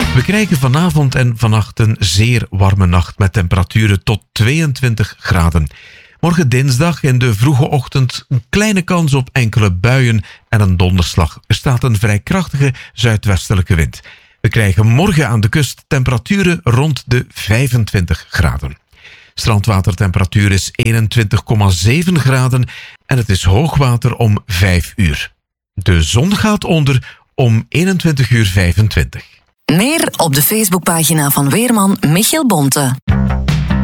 We krijgen vanavond en vannacht een zeer warme nacht met temperaturen tot 22 graden. Morgen dinsdag in de vroege ochtend een kleine kans op enkele buien en een donderslag. Er staat een vrij krachtige zuidwestelijke wind. We krijgen morgen aan de kust temperaturen rond de 25 graden. Strandwatertemperatuur is 21,7 graden en het is hoogwater om 5 uur. De zon gaat onder om 21:25. Meer op de Facebookpagina van weerman Michiel Bonte.